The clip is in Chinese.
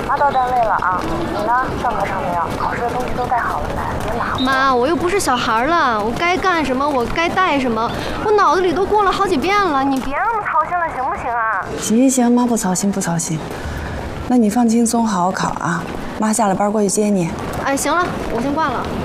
妈到单位了啊，你呢？上课上没有？考试的东西都带好了没？别忙。 妈，我又不是小孩了，我该干什么我该带什么，我脑子里都过了好几遍了，你别那么操心了，行不行啊？ 行，妈不操心不操心。那你放轻松，好好考啊。妈下了班过去接你。 哎，行了，我先挂了。